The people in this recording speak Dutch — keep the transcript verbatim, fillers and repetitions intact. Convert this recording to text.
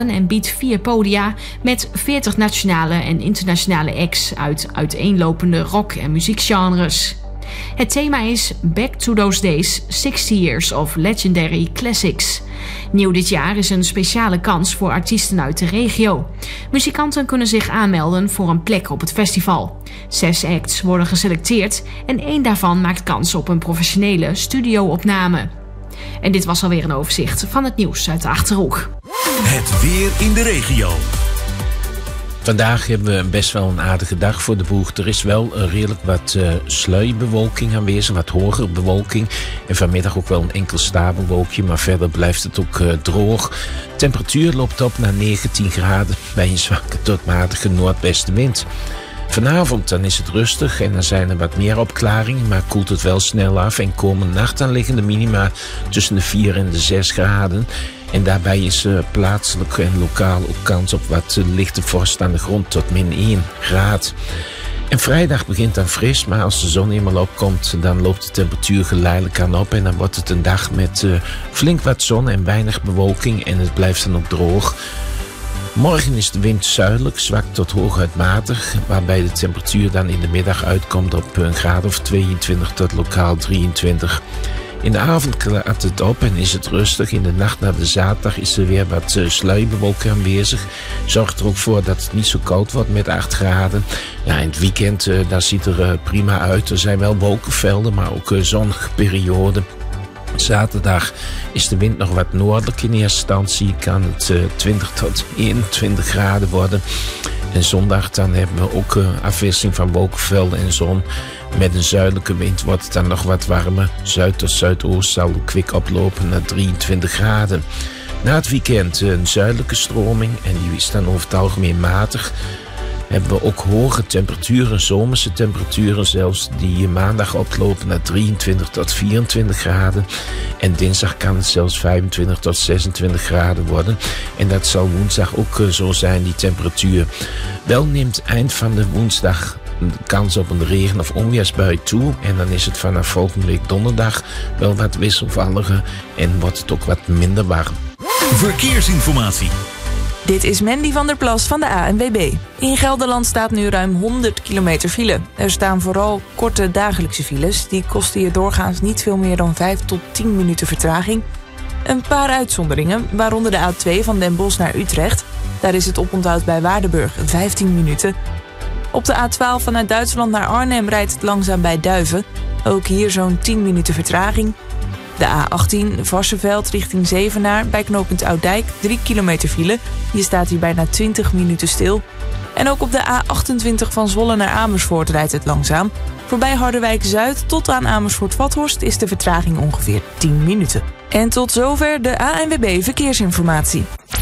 en biedt vier podia met veertig nationale en internationale acts uit uiteenlopende rock- en muziekgenres. Het thema is Back to Those Days, sixty years of Legendary Classics. Nieuw dit jaar is een speciale kans voor artiesten uit de regio. Muzikanten kunnen zich aanmelden voor een plek op het festival. Zes acts worden geselecteerd en één daarvan maakt kans op een professionele studio-opname. En dit was alweer een overzicht van het nieuws uit de Achterhoek. Het weer in de regio. Vandaag hebben we best wel een aardige dag voor de boeg. Er is wel redelijk wat uh, sluierbewolking aanwezig, wat hogere bewolking. En vanmiddag ook wel een enkel stapelwolkje, maar verder blijft het ook uh, droog. Temperatuur loopt op naar negentien graden bij een zwakke tot matige noordwestenwind. Vanavond dan is het rustig en dan zijn er wat meer opklaringen, maar koelt het wel snel af. En komende nacht dan liggen de minima tussen de vier en de zes graden. En daarbij is uh, plaatselijk en lokaal ook kans op wat uh, lichte vorst aan de grond tot min één graad. En vrijdag begint dan fris, maar als de zon eenmaal opkomt, dan loopt de temperatuur geleidelijk aan op. En dan wordt het een dag met uh, flink wat zon en weinig bewolking en het blijft dan ook droog. Morgen is de wind zuidelijk, zwak tot hooguit matig, waarbij de temperatuur dan in de middag uitkomt op een graad of tweeëntwintig tot lokaal drieëntwintig. In de avond klaart het op en is het rustig. In de nacht naar de zaterdag is er weer wat uh, sluierbewolking aanwezig. Zorgt er ook voor dat het niet zo koud wordt met acht graden. Ja, in het weekend uh, daar ziet er uh, prima uit. Er zijn wel wolkenvelden, maar ook uh, zonnige perioden. Zaterdag is de wind nog wat noordelijk in eerste instantie. Kan het uh, twintig tot eenentwintig graden worden. En zondag dan hebben we ook uh, afwisseling van wolkenvelden en zon. Met een zuidelijke wind wordt het dan nog wat warmer. Zuid tot zuidoost zal de kwik oplopen naar drieëntwintig graden. Na het weekend een zuidelijke stroming en die is dan over het algemeen matig. Hebben we ook hoge temperaturen, zomerse temperaturen zelfs, die maandag oplopen naar drieëntwintig tot vierentwintig graden. En dinsdag kan het zelfs vijfentwintig tot zesentwintig graden worden. En dat zal woensdag ook zo zijn, die temperatuur. Wel neemt eind van de woensdag de kans op een regen- of onweersbui toe. En dan is het vanaf volgende week donderdag wel wat wisselvalliger en wordt het ook wat minder warm. Verkeersinformatie. Dit is Mandy van der Plas van de A N W B. In Gelderland staat nu ruim honderd kilometer file. Er staan vooral korte dagelijkse files. Die kosten je doorgaans niet veel meer dan vijf tot tien minuten vertraging. Een paar uitzonderingen, waaronder de A twee van Den Bosch naar Utrecht. Daar is het oponthoud bij Waardenburg vijftien minuten. Op de A twaalf vanuit Duitsland naar Arnhem rijdt het langzaam bij Duiven. Ook hier zo'n tien minuten vertraging. De A achttien Varsseveld richting Zevenaar bij knooppunt Oud-Dijk, drie kilometer file. Je staat hier bijna twintig minuten stil. En ook op de A achtentwintig van Zwolle naar Amersfoort rijdt het langzaam. Voorbij Harderwijk-Zuid tot aan Amersfoort-Vathorst is de vertraging ongeveer tien minuten. En tot zover de A N W B Verkeersinformatie.